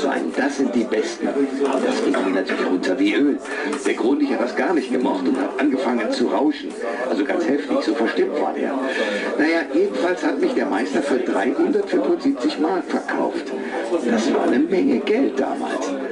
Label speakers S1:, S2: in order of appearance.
S1: sein, das sind die Besten. Das ging mir natürlich runter wie Öl. Der Grundig hat das gar nicht gemocht und hat angefangen zu rauschen. Also ganz heftig, so verstimmt war der. Naja, jedenfalls hat mich der Meister für 375 Mark verkauft. Das war eine Menge Geld damals.